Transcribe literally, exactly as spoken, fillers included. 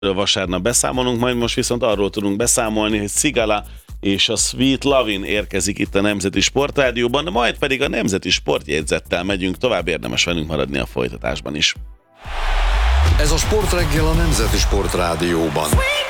vasárnap beszámolunk, majd most viszont arról tudunk beszámolni, hogy Sigala és a Sweet Lovin érkezik itt a Nemzeti Sportrádióban, majd pedig a Nemzeti Sportjegyzettel megyünk tovább, érdemes velünk maradni a folytatásban is. Ez a Sportreggel a Nemzeti Sportrádióban.